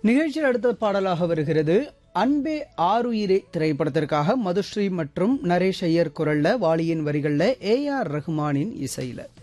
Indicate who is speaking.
Speaker 1: நிகழ்ச்சியில் அடுத்த பாடலாக வருகிறது அன்பே ஆருயிரே திரைப்படத்திற்காக மதுஸ்ரீ மற்றும் நரேஷ் ஐயர் குரல்ல, வாலியின் வரிகள்ல, AR ரஹ்மானின் இசையில.